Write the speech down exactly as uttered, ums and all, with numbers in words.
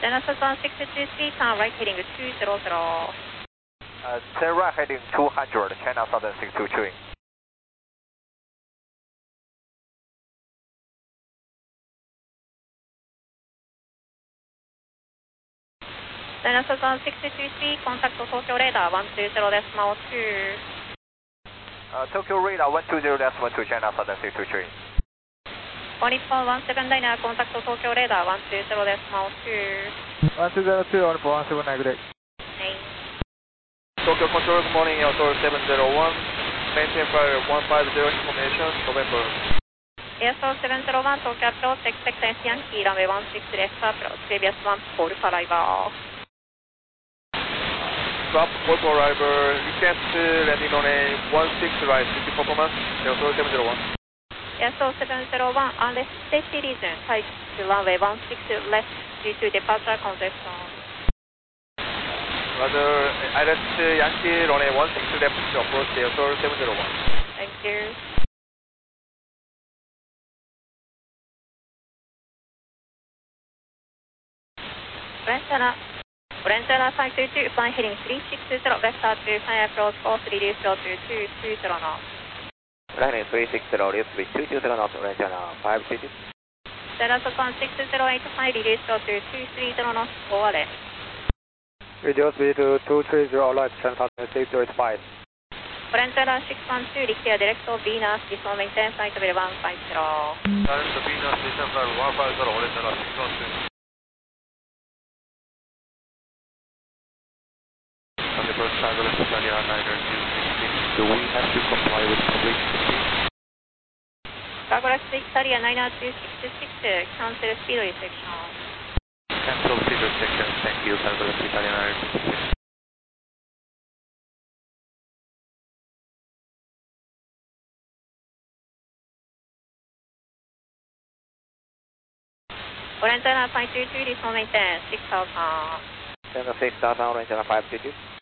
China Southbound six two three, turn right heading two zero zero. Uh, turn right heading two hundred, China Southern six two three. China Southbound six two three, contact Tokyo radar one two zero decimal two. Uh, Tokyo radar one two zero decimal two, China Southern six two three. Nippon one seven nine, contact Tokyo radar one two zero decimal two. one two zero two, Alpha one seven nine, good day. Tokyo Control, good morning, Auto seven zero one, maintain fire one five zero information, November. Airflow seven zero one, Tokyo approach, expect Yankee, runway one six left approach, previous one, Paul for arrival. Drop, Paul for arrival, request landing on a one six right, city performance, Airflow seven zero one. Airflow seven zero one, unless safety reason, type to runway one six left due to departure congestion. Roger, I left Yankee runway one six left to approach Airflow seven zero one. Thank you. Brentana, Brentana five two two, flying heading three six zero, left out to fire approach four three zero to two two zero knots. Heading three six zero, left speed two two zero knots, China five two two. China Southbound six zero eight, flying release to two three zero knots, over left. Radio speed to two three zero, right, China Southern six zero eight five. Brentana six one two, declare direct of Venus, this one maintain flight level one five zero. Direct of Venus, descent flight one five zero, Brentana six one two. On the first side, let's Italia niner two six. Do we have to comply with public safety? Douglas Italia niner two six six, cancel speed restriction. Cancel speed restriction, thank you, Douglas Italia niner two six. Brentana five two two, this one maintain six thousand. China six thousand, China five two two.